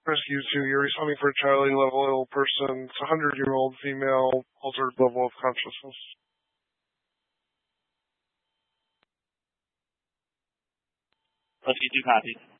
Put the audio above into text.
Rescue 2, you're responding for a Charlie level ill person. It's a 100-year-old female, altered level of consciousness. 22 copies.